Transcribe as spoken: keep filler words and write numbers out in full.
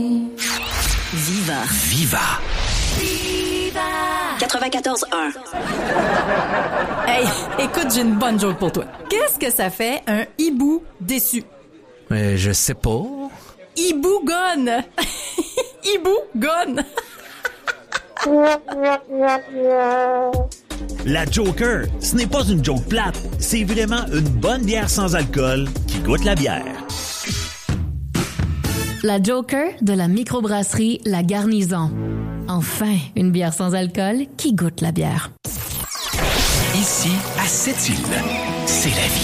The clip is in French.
Viva. Viva. Viva. quatre-vingt-quatorze un. Hey, écoute, j'ai une bonne joke pour toi. Qu'est-ce que ça fait un hibou déçu? Euh, je sais pas. Hibou gone. Hibou gone. La Joker, ce n'est pas une joke plate, c'est vraiment une bonne bière sans alcool qui goûte la bière. La Joker de la microbrasserie La Garnison. Enfin, une bière sans alcool qui goûte la bière. Ici, à Sept-Îles, c'est la vie.